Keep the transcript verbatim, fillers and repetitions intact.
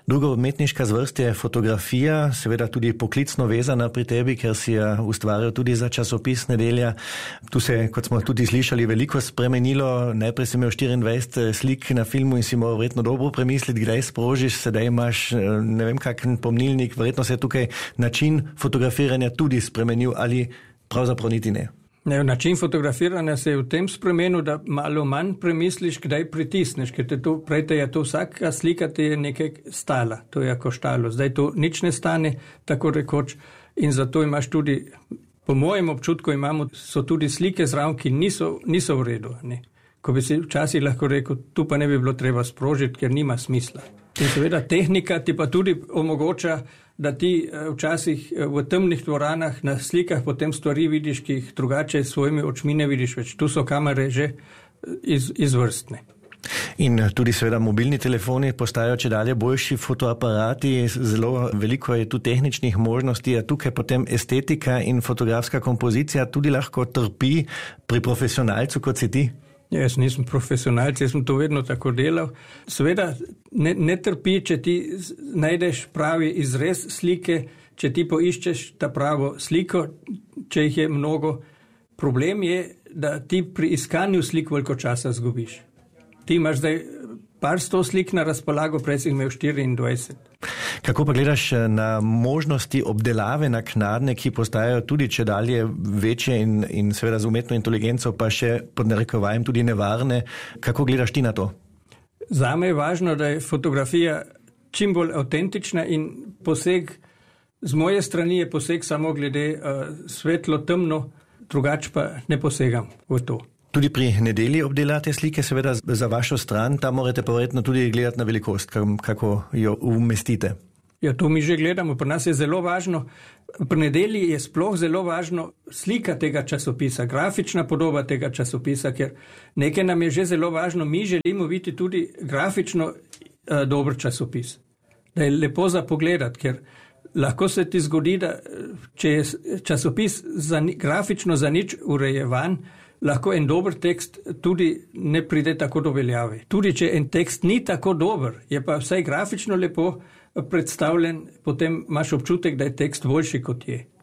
Druga umetniška zvrst je fotografija, seveda tudi poklicno vezana pri tebi, ker si jo ustvarjal tudi za časopis Nedelja. Tu se, kot smo tudi slišali, veliko spremenilo. Najprej si imel štiriindvajset slik na filmu in si moral verjetno dobro premisliti, kdaj sprožiš, sedaj imaš ne vem kakšen pomnilnik, verjetno se je tukaj način fotografiranja tudi spremenil ali pravzaprav niti ne. Ne, način fotografiranja se je v tem spremenil, da malo manj premisliš, kdaj pritisneš, ker te to, prej te je to vsaka slika te je nekaj stala, to je koštalo. Zdaj to nič ne stane, tako rekoč, in zato imaš tudi, po mojem občutku imamo, so tudi slike zraven, ki niso, niso v redu. Ne. Ko bi si včasih lahko rekel, tu pa ne bi bilo treba sprožiti, ker nima smisla. In seveda tehnika ti pa tudi omogoča, da ti včasih v temnih dvoranah na slikah potem stvari vidiš, ki jih drugače s svojimi očmi ne vidiš več. Tu so kamere že iz, izvrstne. In tudi seveda mobilni telefoni postajajo čedalje boljši fotoaparati, zelo veliko je tu tehničnih možnosti, a tukaj potem estetika in fotografska kompozicija tudi lahko trpi pri profesionalcu, kot si ti? Jaz nisem profesionalc, jaz sem to vedno tako delal. Seveda ne, ne trpi, če ti najdeš pravi izrez slike, če ti poiščeš ta pravo sliko, če jih je mnogo. Problem je, da ti pri iskanju slik veliko časa zgubiš. Ti imaš zdaj par sto slik na razpolago, prej si imel štiriindvajset. Kako pa gledaš na možnosti obdelave naknadne, ki postajajo tudi čedalje večje in, in seveda z umetno inteligenco pa še pod narekovajem tudi nevarne? Kako gledaš ti na to? Zame je važno, da je fotografija čim bolj avtentična in poseg, z moje strani je poseg samo glede uh, svetlo, temno, drugače pa ne posegam v to. Tudi pri Nedelji obdelate slike, seveda za vašo stran, tam morate pa verjetno tudi gledati na velikost, kako jo umestite. Ja, to mi že gledamo, pri nas je zelo važno, pri Nedelji je sploh zelo važno slika tega časopisa, grafična podoba tega časopisa, ker nekaj nam je že zelo važno, mi želimo biti tudi grafično uh, dober časopis, da je lepo za pogledati, ker lahko se ti zgodi, da če je časopis za, grafično za nič urejevan, lahko en dober tekst tudi ne pride tako do veljave. Tudi če en tekst ni tako dober, je pa vsaj grafično lepo predstavljen, potem imaš občutek, da je tekst boljši kot je.